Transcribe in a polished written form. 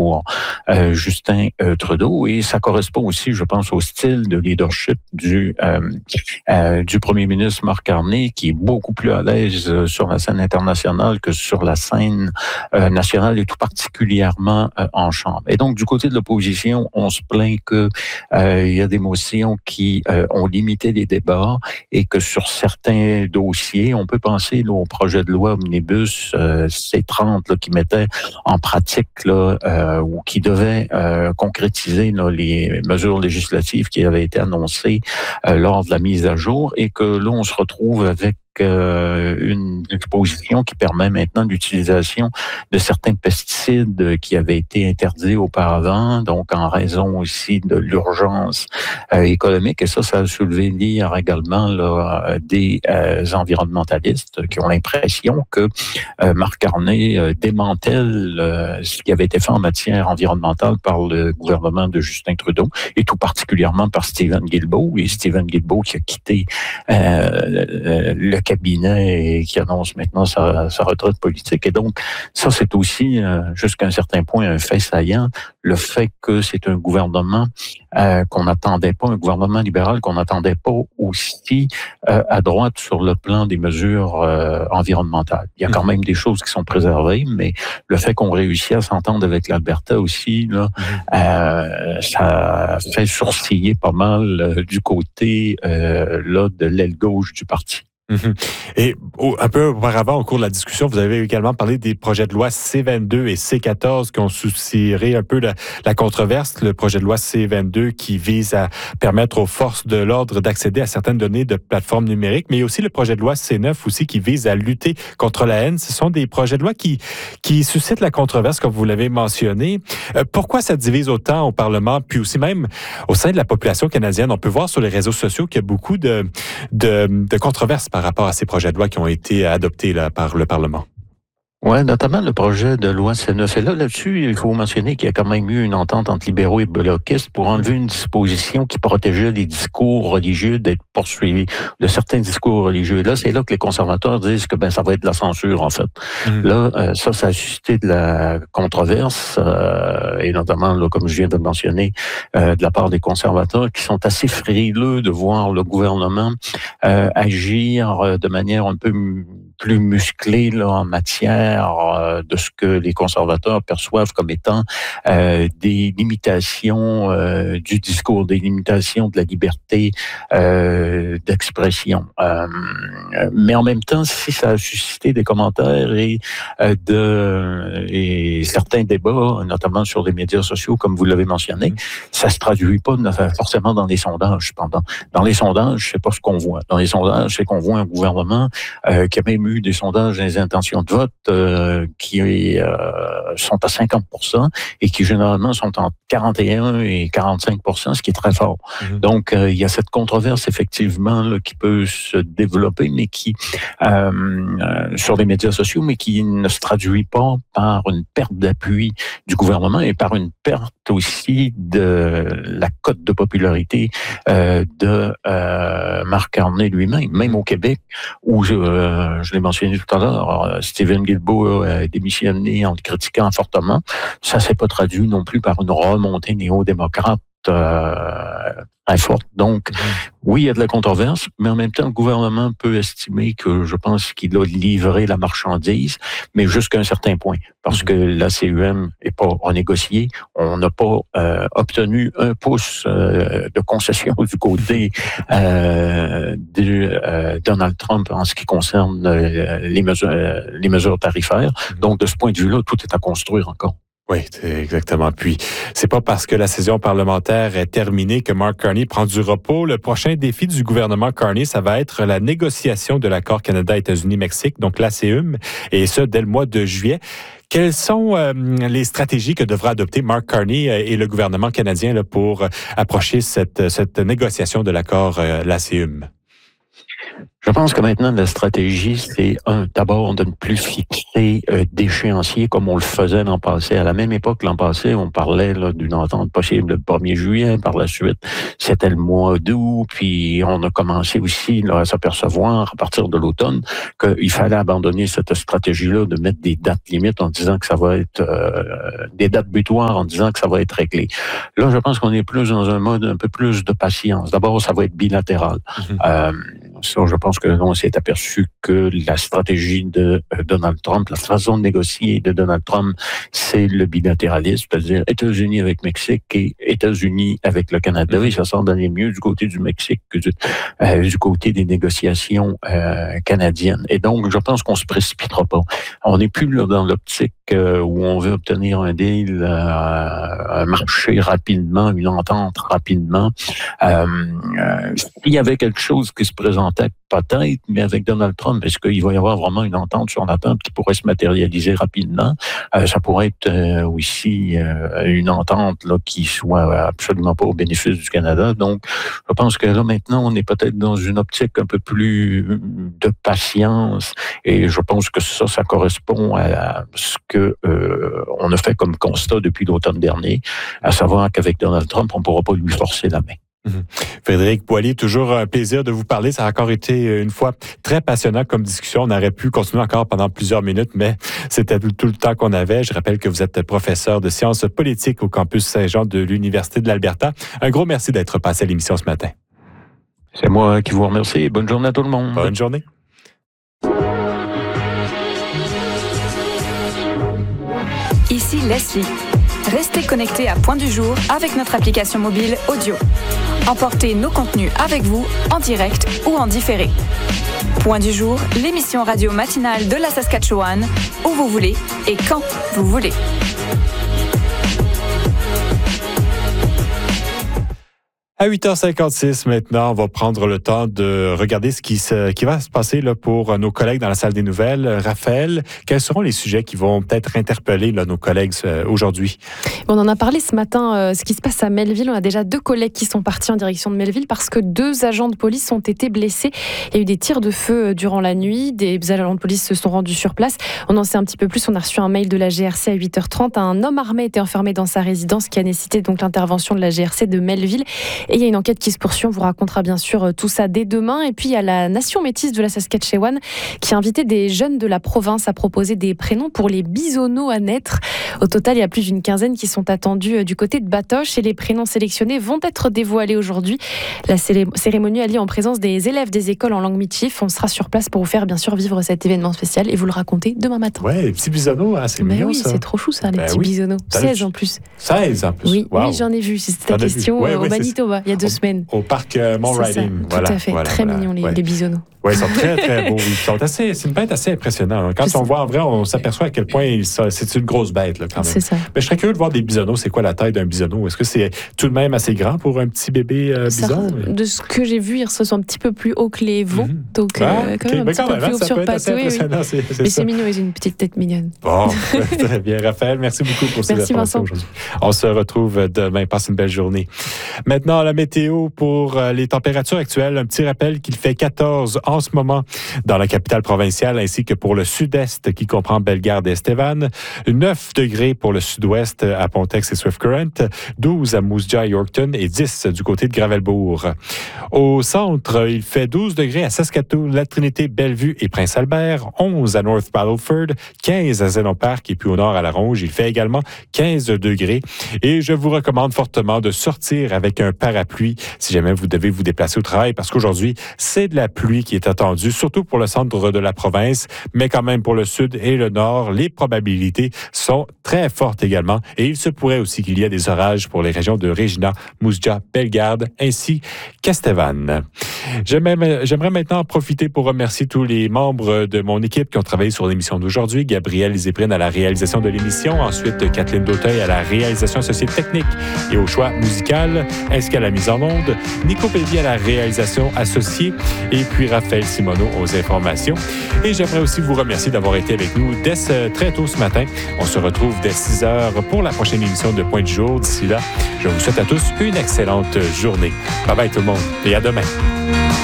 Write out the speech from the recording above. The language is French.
pour Justin Trudeau. Et ça correspond aussi, je pense, au style de leadership du premier ministre Mark Carney, qui est beaucoup plus à l'aise sur la scène internationale que sur la scène nationale, et tout particulièrement en Chambre. Et donc, du côté de l'opposition, on se plaint que il y a des motions qui ont limité les débats et que sur certains dossiers, on peut penser là, au projet de loi Omnibus C30 là, qui mettait en pratique là, ou qui devait concrétiser là, les mesures législatives qui avaient été annoncées lors de la mise à jour, et que là, on se retrouve avec une exposition qui permet maintenant l'utilisation de certains pesticides qui avaient été interdits auparavant, donc en raison aussi de l'urgence économique. Et ça a soulevé l'ire également là, des environnementalistes qui ont l'impression que Mark Carney démantèle ce qui avait été fait en matière environnementale par le gouvernement de Justin Trudeau, et tout particulièrement par Stephen Guilbeault. Et Stephen Guilbeault qui a quitté le cabinet et qui annonce maintenant sa retraite politique. Et donc, ça, c'est aussi, jusqu'à un certain point, un fait saillant, le fait que c'est un gouvernement qu'on n'attendait pas, un gouvernement libéral qu'on n'attendait pas aussi à droite sur le plan des mesures environnementales. Il y a quand même des choses qui sont préservées, mais le fait qu'on réussit à s'entendre avec l'Alberta aussi, là, ça fait sourciller pas mal du côté là, de l'aile gauche du parti. Et un peu auparavant, au cours de la discussion, vous avez également parlé des projets de loi C22 et C14 qui ont suscité un peu la controverse. Le projet de loi C22 qui vise à permettre aux forces de l'ordre d'accéder à certaines données de plateformes numériques, mais aussi le projet de loi C9 aussi qui vise à lutter contre la haine. Ce sont des projets de loi qui suscitent la controverse, comme vous l'avez mentionné. Pourquoi ça divise autant au Parlement, puis aussi même au sein de la population canadienne? On peut voir sur les réseaux sociaux qu'il y a beaucoup de controverses par rapport à ces projets de loi qui ont été adoptés là, par le Parlement. Oui, notamment le projet de loi C9. Et là-dessus, il faut mentionner qu'il y a quand même eu une entente entre libéraux et bloquistes pour enlever une disposition qui protégeait les discours religieux d'être poursuivis, de certains discours religieux. Et là, c'est là que les conservateurs disent que ça va être de la censure, en fait. Là, ça a suscité de la controverse, et notamment, là, comme je viens de le mentionner, de la part des conservateurs qui sont assez frileux de voir le gouvernement agir de manière un peu plus musclée là, en matière de ce que les conservateurs perçoivent comme étant des limitations du discours, des limitations de la liberté d'expression. Mais en même temps, si ça a suscité des commentaires et certains débats, notamment sur les médias sociaux, comme vous l'avez mentionné, ça se traduit pas forcément dans les sondages. Cependant, dans les sondages, c'est pas ce qu'on voit. Dans les sondages, c'est qu'on voit un gouvernement qui a même eu des sondages des intentions de vote qui sont à 50% et qui généralement sont entre 41 et 45%, ce qui est très fort. Donc, il y a cette controverse effectivement là, qui peut se développer, mais qui sur les médias sociaux, mais qui ne se traduit pas par une perte d'appui du gouvernement et par une perte aussi de la cote de popularité de Mark Carney lui-même, même au Québec, où je l'ai mentionné tout à l'heure, Stephen Guilbeault a démissionné en le critiquant fortement. Ça s'est pas traduit non plus par une remontée néo-démocrate très forte. Donc, oui, il y a de la controverse, mais en même temps, le gouvernement peut estimer que je pense qu'il a livré la marchandise, mais jusqu'à un certain point, parce que la CUM n'est pas renégociée. On n'a pas obtenu un pouce de concession du côté de Donald Trump en ce qui concerne les mesures tarifaires. Donc, de ce point de vue-là, tout est à construire encore. Oui, exactement. Puis, c'est pas parce que la saison parlementaire est terminée que Mark Carney prend du repos. Le prochain défi du gouvernement Carney, ça va être la négociation de l'accord Canada-États-Unis-Mexique, donc l'ACUM, et ce, dès le mois de juillet. Quelles sont les stratégies que devra adopter Mark Carney et le gouvernement canadien là, pour approcher cette négociation de l'accord l'ACUM? Je pense que maintenant, la stratégie, c'est d'abord de ne plus fixer d'échéancier comme on le faisait l'an passé. À la même époque, l'an passé, on parlait là, d'une entente possible le 1er juillet. Par la suite, c'était le mois d'août. Puis on a commencé aussi là, à s'apercevoir à partir de l'automne qu'il fallait abandonner cette stratégie-là de mettre des dates limites en disant que ça va être des dates butoirs en disant que ça va être réglé. Là, je pense qu'on est plus dans un mode un peu plus de patience. D'abord, ça va être bilatéral. Ça, je pense que l'on s'est aperçu que la stratégie de Donald Trump, la façon de négocier de Donald Trump, c'est le bilatéralisme, c'est-à-dire États-Unis avec Mexique et États-Unis avec le Canada. Et ça semble d'aller mieux du côté du Mexique que du côté des négociations canadiennes. Et donc, je pense qu'on se précipitera pas. On n'est plus là dans l'optique où on veut obtenir un deal, un marché rapidement, une entente rapidement. Il y avait quelque chose qui se présentait peut-être, mais avec Donald Trump, est-ce qu'il va y avoir vraiment une entente sur la table qui pourrait se matérialiser rapidement? Ça pourrait être aussi une entente là, qui soit absolument pas au bénéfice du Canada. Donc, je pense que là, maintenant, on est peut-être dans une optique un peu plus de patience et je pense que ça correspond à ce que on a fait comme constat depuis l'automne dernier, à savoir qu'avec Donald Trump, on ne pourra pas lui forcer la main. Frédéric Boilly, toujours un plaisir de vous parler. Ça a encore été une fois très passionnant comme discussion. On aurait pu continuer encore pendant plusieurs minutes, mais c'était tout le temps qu'on avait. Je rappelle que vous êtes professeur de sciences politiques au campus Saint-Jean de l'Université de l'Alberta. Un gros merci d'être passé à l'émission ce matin. C'est moi qui vous remercie. Bonne journée à tout le monde. Bonne journée. Ici Leslie. Restez connectés à Point du Jour avec notre application mobile Audio. Emportez nos contenus avec vous en direct ou en différé. Point du Jour, l'émission radio matinale de la Saskatchewan, où vous voulez et quand vous voulez. À 8h56 maintenant, on va prendre le temps de regarder ce qui va se passer là, pour nos collègues dans la salle des nouvelles. Raphaël, quels seront les sujets qui vont peut-être interpeller là, nos collègues aujourd'hui? On en a parlé ce matin, ce qui se passe à Melville. On a déjà 2 collègues qui sont partis en direction de Melville parce que 2 agents de police ont été blessés. Il y a eu des tirs de feu durant la nuit. Des agents de police se sont rendus sur place. On en sait un petit peu plus. On a reçu un mail de la GRC à 8h30. Un homme armé était enfermé dans sa résidence qui a nécessité donc l'intervention de la GRC de Melville. Et il y a une enquête qui se poursuit, on vous racontera bien sûr tout ça dès demain. Et puis il y a la Nation métisse de la Saskatchewan qui a invité des jeunes de la province à proposer des prénoms pour les bisonneaux à naître. Au total, il y a plus d'une quinzaine qui sont attendus du côté de Batoche et les prénoms sélectionnés vont être dévoilés aujourd'hui. La cérémonie a lieu en présence des élèves des écoles en langue michif. On sera sur place pour vous faire bien sûr vivre cet événement spécial et vous le raconter demain matin. Ouais, les petits bisonneaux, hein, c'est mignon oui, ça. C'est trop chou ça, les petits bisonneaux. 16 en plus. 16 en plus. Oui, wow. Oui, j'en ai vu, c'est ta question, au Manitoba, il y a 2 semaines. Au parc Mont Riding. Tout à fait, très mignons les bisonneaux. Oui, ils sont très, très beaux. C'est une bête assez impressionnante. Quand on voit en vrai, on s'aperçoit à quel point c'est une grosse bête, là, quand même. C'est ça. Mais je serais curieux de voir des bisonneaux. C'est quoi la taille d'un bisonneau? Est-ce que c'est tout de même assez grand pour un petit bébé bison? De ce que j'ai vu, ils se sont un petit peu plus hauts que les veaux. Donc, quand même un petit peu plus haut sur pattes. Mais c'est mignon, ils ont une petite tête mignonne. Bon, très bien. Raphaël, merci beaucoup pour ces informations aujourd'hui. On se retrouve demain. Passe une belle journée. Maintenant, la météo pour les températures actuelles. Un petit rappel qu'il fait 14 en ce moment dans la capitale provinciale ainsi que pour le sud-est qui comprend Bellegarde et Estevan, 9 degrés pour le sud-ouest à Pontex et Swift Current, 12 à Moose Jaw et Yorkton et 10 du côté de Gravelbourg. Au centre, il fait 12 degrés à Saskatoon, La Trinité, Bellevue et Prince-Albert, 11 à North Battleford, 15 à Zénon Park et puis au nord à La Ronge, il fait également 15 degrés. Et je vous recommande fortement de sortir avec un parapluie si jamais vous devez vous déplacer au travail parce qu'aujourd'hui, c'est de la pluie qui est attendue, surtout pour le centre de la province, mais quand même pour le sud et le nord, les probabilités sont très fortes également. Et il se pourrait aussi qu'il y ait des orages pour les régions de Regina, Moose Jaw, Bellegarde, ainsi qu'Estevan. J'aimerais maintenant en profiter pour remercier tous les membres de mon équipe qui ont travaillé sur l'émission d'aujourd'hui. Gabriel Zébrine à la réalisation de l'émission, ensuite Kathleen Dauteuil à la réalisation associée technique et au choix musical, ainsi qu'à la mise en onde, Nico Pellier à la réalisation associée et puis Raphaël Simoneau aux informations. Et j'aimerais aussi vous remercier d'avoir été avec nous dès très tôt ce matin. On se retrouve dès 6 heures pour la prochaine émission de Point du Jour. D'ici là, je vous souhaite à tous une excellente journée. Bye bye tout le monde et à demain.